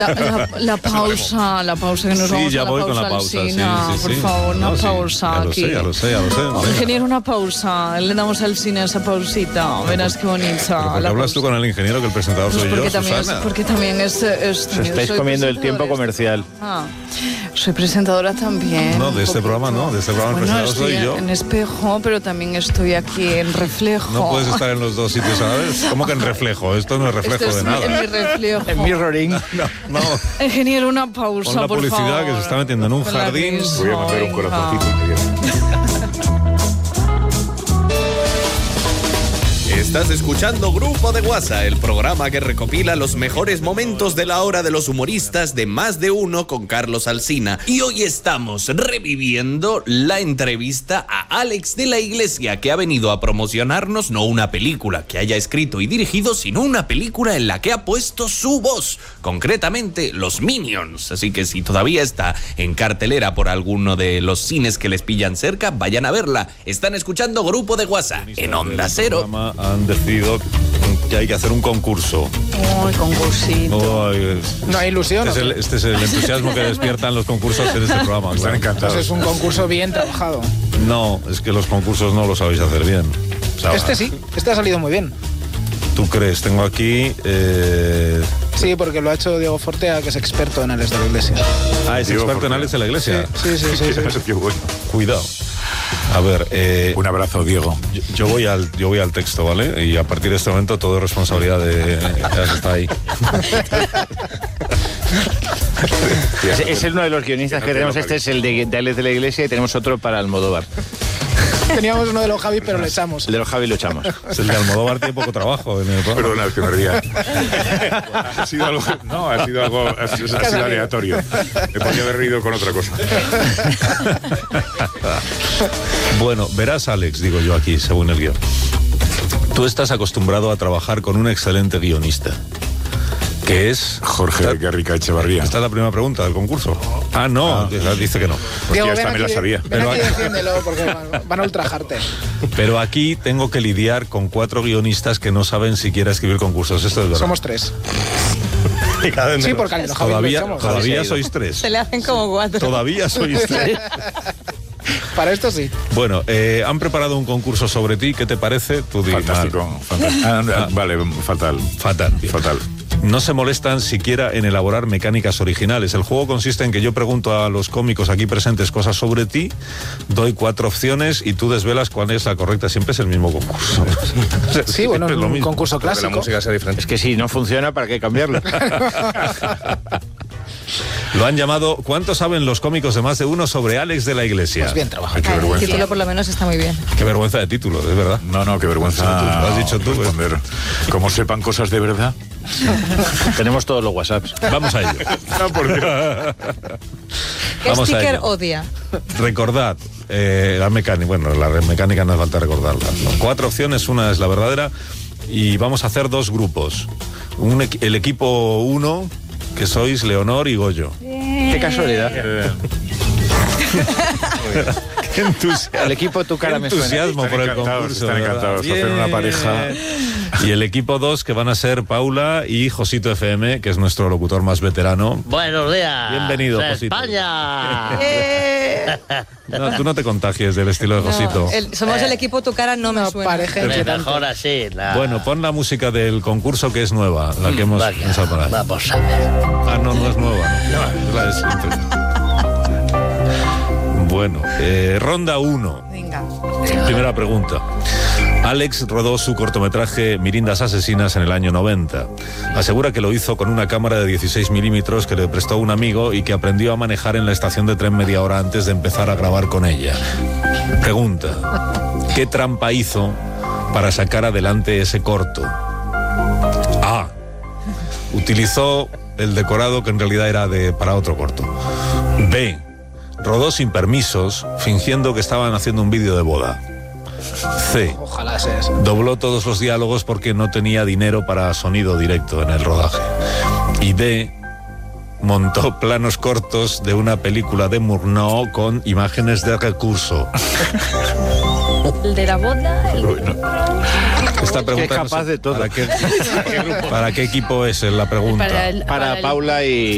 La pausa que nos vamos ya a la voy pausa. con la pausa. Alsina, por favor, una pausa aquí. Ya lo sé. Ingeniero, una pausa. Le damos al cine esa pausita. Verás qué bonita. ¿Por qué hablas tú con el ingeniero que el presentador soy yo, Susana? Porque también es estáis comiendo el tiempo comercial. Soy presentadora también. No, de este programa no. De este programa el presentador soy yo. En Espejo, pero también estoy aquí en Reflejo. No puedes estar en los dos sitios a la vez. ¿Cómo que en Reflejo? Esto no es reflejo de nada. En mi reflejo. En mirroring. No. Ingeniero, una pausa, con la por publicidad favor. que se está metiendo en un jardín. Voy a mandar un corazoncito inmediato. Estás escuchando Grupo de WhatsApp, el programa que recopila los mejores momentos de la hora de los humoristas de Más de Uno con Carlos Alsina. Y hoy estamos reviviendo la entrevista a Alex de la Iglesia, que ha venido a promocionarnos no una película que haya escrito y dirigido, sino una película en la que ha puesto su voz, concretamente Los Minions. Así que si todavía está en cartelera por alguno de los cines que les pillan cerca, vayan a verla. Están escuchando Grupo de WhatsApp en Onda Cero. Han decidido que hay que hacer un concurso. Ay, concursito. No hay ilusión. Este es el entusiasmo que despiertan los concursos en este programa. Están encantados. Entonces es un concurso bien trabajado. No, es que los concursos no los sabéis hacer bien. O sea, Este ha salido muy bien. ¿Tú crees? Tengo aquí... Sí, porque lo ha hecho Diego Fortea, que es experto en Alex de la Iglesia. es Diego experto en Fortea. Alex de la Iglesia. Sí. Qué bueno. Cuidado. A ver, Un abrazo, Diego. yo voy al texto, ¿vale? Y a partir de este momento todo es responsabilidad de... Ya está ahí. Es uno de los guionistas que tenemos. Este es el de Alex de la Iglesia y tenemos otro para Almodóvar. Teníamos uno de los Javi, pero lo echamos. El de los Javi lo echamos. Es el de Almodóvar, tiene poco trabajo en el programa. Perdona, es que me ría. Ha sido algo... No, ha sido aleatorio. Me podía haber reído con otra cosa. Bueno, verás, Alex, digo yo aquí, según el guión. Tú estás acostumbrado a trabajar con un excelente guionista, que es... Jorge Guerrica Echevarría. Esta es la primera pregunta del concurso. No, dice que no. Hostia, esta me la sabía. Ven aquí y defiéndelo, porque van a ultrajarte. Pero aquí tengo que lidiar con 4 guionistas que no saben siquiera escribir concursos. Esto es verdad. Somos 3. Sí, porque los Javi lo echamos. Todavía sois 3. Se le hacen como 4. Todavía sois 3. Para esto sí. Bueno, han preparado un concurso sobre ti. ¿Qué te parece? Tú di, Fantástico. Vale, fatal. Fatal. No se molestan siquiera en elaborar mecánicas originales. El juego consiste en que yo pregunto a los cómicos aquí presentes cosas sobre ti, doy 4 opciones y tú desvelas cuál es la correcta. Siempre es el mismo concurso. Sí, bueno, es un concurso Que la clásico. música sea diferente. Es que si no funciona, ¿para qué cambiarlo? Lo han llamado ¿Cuánto saben los cómicos de Más de Uno sobre Alex de la Iglesia? Pues bien trabajado. Ay, qué El vergüenza. título por lo menos está muy bien. Qué vergüenza de título, es verdad. No, qué vergüenza. Lo has dicho tú, responder. Como sepan cosas de verdad. Tenemos todos los WhatsApps. Vamos a ello. No, por Dios. ¿Qué Vamos a sticker ello. odia? Recordad, la mecánica, bueno, la mecánica no hace falta recordarla. 4 opciones, una es la verdadera y vamos a hacer 2 grupos. El equipo 1, que sois Leonor y Goyo. Qué casualidad. Qué entusiasmo. El equipo Tu Cara Me Suena. Entusiasmo por el Están encantados, concurso. están ¿verdad? encantados de hacer una pareja. Y el equipo 2, que van a ser Paula y Josito FM, que es nuestro locutor más veterano. Buenos días. Bienvenido, de Josito. España. No, tú no te contagies del estilo de Josito. Somos el equipo Tu Cara No Me Una Suena. pareja inquietante. Mejor así. Bueno, pon la música del concurso que es nueva, la que hemos Vaya, pensado para ahí. vamos a ver. No es nueva. No, es la de siempre. Bueno, ronda 1. Venga. Primera pregunta. Alex rodó su cortometraje Mirindas Asesinas en el año 90. Asegura que lo hizo con una cámara de 16 milímetros que le prestó un amigo y que aprendió a manejar en la estación de tren media hora antes de empezar a grabar con ella. Pregunta. ¿Qué trampa hizo para sacar adelante ese corto? A. Utilizó el decorado que en realidad era para otro corto. B. Rodó sin permisos, fingiendo que estaban haciendo un vídeo de boda. C. Ojalá sea eso. Dobló todos los diálogos porque no tenía dinero para sonido directo en el rodaje. Y D. Montó planos cortos de una película de Murnau con imágenes de recurso. El de la boda. Esta pregunta Es capaz de todo. ¿Para qué equipo es la pregunta? Para Paula y